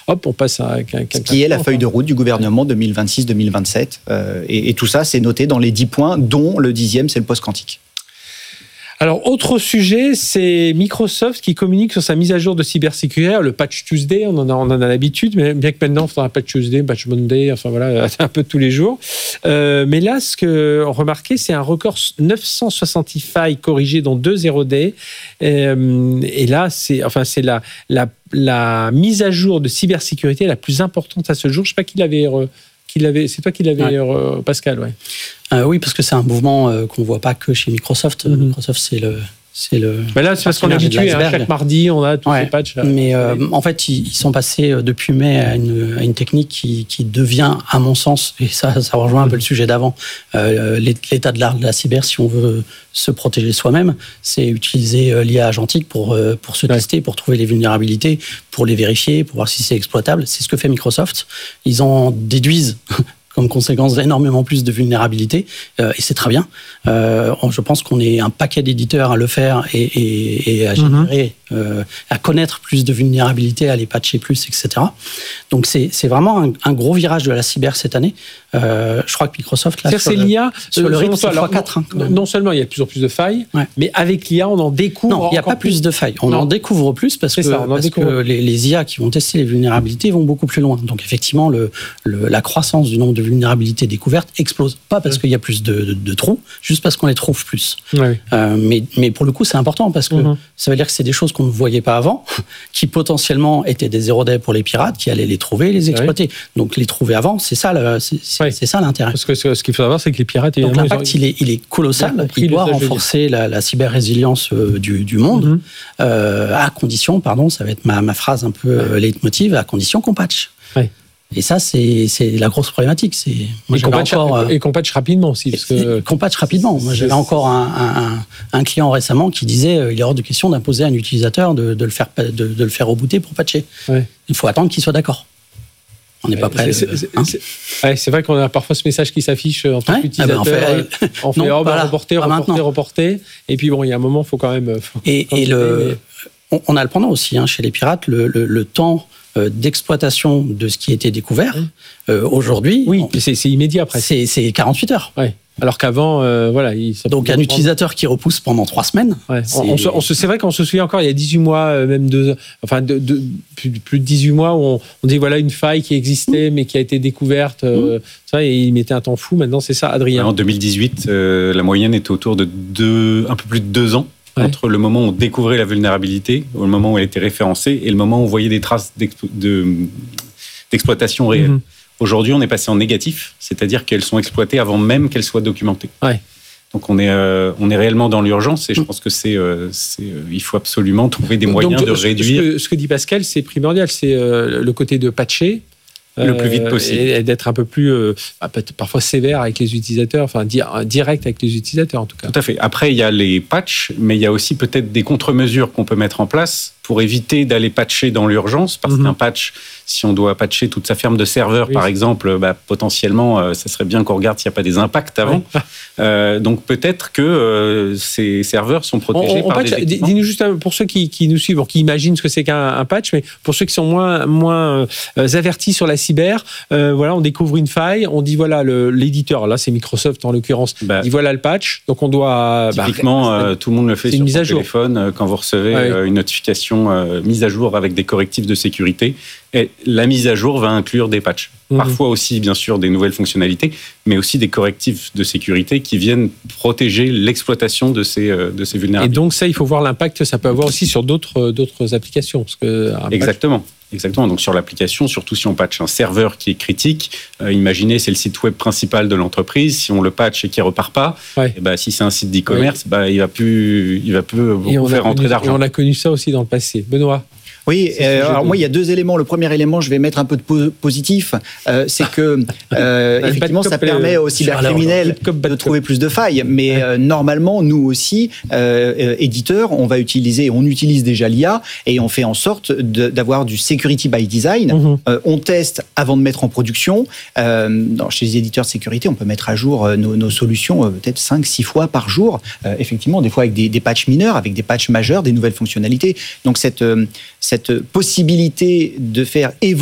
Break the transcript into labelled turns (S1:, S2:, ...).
S1: hop, on passe à
S2: ce qui est la feuille de route du gouvernement 2026-2027. Et tout ça, c'est noté dans les 10 points, dont le 10e, c'est le post-quantique.
S1: Alors, autre sujet, c'est Microsoft qui communique sur sa mise à jour de cybersécurité, le Patch Tuesday, on en a l'habitude, mais bien que maintenant, il faudra un Patch Tuesday, Patch Monday, enfin voilà, un peu tous les jours. Mais là, ce qu'on remarquait, c'est un record 960 failles corrigées dans 2 0 day. Et là, c'est la mise à jour de cybersécurité la plus importante à ce jour. Je ne sais pas qui l'avait... c'est toi qui l'avais, Pascal, ouais.
S3: Oui, parce que c'est un mouvement qu'on ne voit pas que chez Microsoft. Microsoft, c'est le.
S1: Mais là, c'est parce qu'on est habitué. Chaque mardi, on a tous ces patchs.
S3: Mais en fait, ils sont passés depuis mai à une technique qui devient, à mon sens, et ça rejoint un peu le sujet d'avant, l'état de l'art de la cyber, si on veut se protéger soi-même, c'est utiliser l'IA agentique pour se tester, pour trouver les vulnérabilités, pour les vérifier, pour voir si c'est exploitable. C'est ce que fait Microsoft. Ils en déduisent comme conséquence énormément plus de vulnérabilités, et c'est très bien. Je pense qu'on est un paquet d'éditeurs à le faire et à générer, à connaître plus de vulnérabilités, à les patcher plus, etc. Donc c'est vraiment un gros virage de la cyber cette année. Je crois que Microsoft, là,
S1: c'est l'IA,
S3: sur le rythme, c'est x4.
S1: Non seulement il y a de plus en plus de failles, mais avec l'IA, on en découvre.
S3: Non, il n'y a pas plus de failles. On en découvre plus parce que les IA qui vont tester les vulnérabilités vont beaucoup plus loin. Donc effectivement, la croissance du nombre de vulnérabilités découvertes explose. Pas parce qu'il y a plus de trous, juste parce qu'on les trouve plus.
S1: Ouais.
S3: Mais pour le coup, c'est important parce que ça veut dire que c'est des choses qu'on ne voyait pas avant, qui potentiellement étaient des zero-day pour les pirates, qui allaient les trouver, les exploiter. Donc les trouver avant, c'est ça l'intérêt.
S1: Parce que ce qu'il faut savoir, c'est que les pirates,
S3: donc l'impact, il est colossal. Il doit renforcer la cyber-résilience du monde, à condition, ça va être ma phrase un peu leitmotiv, à condition qu'on patch.
S1: Ouais.
S3: Et ça, c'est la grosse problématique.
S1: Et qu'on patch rapidement aussi.
S3: Qu'on patch rapidement. Moi, j'avais encore un client récemment qui disait il est hors de question d'imposer à un utilisateur de le faire rebooter pour patcher. Ouais. Il faut attendre qu'il soit d'accord. On n'est pas prêt.
S1: C'est vrai qu'on a parfois ce message qui s'affiche en tant qu'utilisateur. On fait reporter. Et puis bon, il y a un moment, il faut quand même...
S3: On a le pendant aussi chez les pirates, le temps d'exploitation de ce qui a été découvert. Aujourd'hui...
S1: Oui, c'est immédiat presque.
S3: C'est 48 heures.
S1: Ouais. Alors qu'avant,
S3: donc un utilisateur qui repousse pendant 3 semaines.
S1: Ouais. C'est vrai qu'on se souvient encore, il y a 18 mois, même plus de 18 mois, où on dit voilà une faille qui existait, mais qui a été découverte. Et il mettait un temps fou. Maintenant, c'est ça, Adrien.
S4: En 2018, la moyenne était autour de un peu plus de 2 ans. Entre le moment où on découvrait la vulnérabilité, au moment où elle était référencée, et le moment où on voyait des traces d'exploitation réelle. Aujourd'hui, on est passé en négatif, c'est-à-dire qu'elles sont exploitées avant même qu'elles soient documentées.
S1: Ouais.
S4: Donc on est réellement dans l'urgence, et je pense que il faut absolument trouver des moyens de réduire.
S1: Ce que dit Pascal, c'est primordial, c'est le côté de patcher.
S4: Le plus vite possible.
S1: Et d'être un peu plus, parfois sévère avec les utilisateurs, enfin direct avec les utilisateurs en tout cas.
S4: Tout à fait. Après, il y a les patchs, mais il y a aussi peut-être des contre-mesures qu'on peut mettre en place pour éviter d'aller patcher dans l'urgence, parce qu'un patch, si on doit patcher toute sa ferme de serveurs, par exemple, potentiellement, ça serait bien qu'on regarde s'il n'y a pas des impacts avant. Donc peut-être que ces serveurs sont protégés par des équipements.
S1: Dis-nous juste, pour ceux qui nous suivent, qui imaginent ce que c'est qu'un patch, mais pour ceux qui sont moins avertis sur la cyber, on découvre une faille, on dit voilà, l'éditeur, là c'est Microsoft en l'occurrence, dit voilà le patch, donc on doit...
S4: Typiquement, tout le monde le fait sur son téléphone, quand vous recevez une notification mise à jour avec des correctifs de sécurité. Et la mise à jour va inclure des patchs. Parfois aussi, bien sûr, des nouvelles fonctionnalités, mais aussi des correctifs de sécurité qui viennent protéger l'exploitation de ces vulnérabilités.
S1: Et donc ça, il faut voir l'impact que ça peut avoir aussi sur d'autres applications. Parce que
S4: Exactement. Donc sur l'application, surtout si on patche un serveur qui est critique, imaginez c'est le site web principal de l'entreprise, si on le patche et qu'il ne repart pas, si c'est un site d'e-commerce, il va plus beaucoup faire rentrer d'argent.
S1: Et on a connu ça aussi dans le passé. Benoît.
S2: Oui, alors moi il y a 2 éléments. Le premier élément, je vais mettre un peu de positif, c'est que effectivement ça permet aux cybercriminels de trouver plus de failles. Mais normalement, nous aussi, éditeurs, on utilise déjà l'IA et on fait en sorte d'avoir du security by design. On teste avant de mettre en production. Chez les éditeurs de sécurité, on peut mettre à jour nos solutions peut-être 5-6 fois par jour. Effectivement, des fois avec des patchs mineurs, avec des patchs majeurs, des nouvelles fonctionnalités. Donc cette possibilité de faire évoluer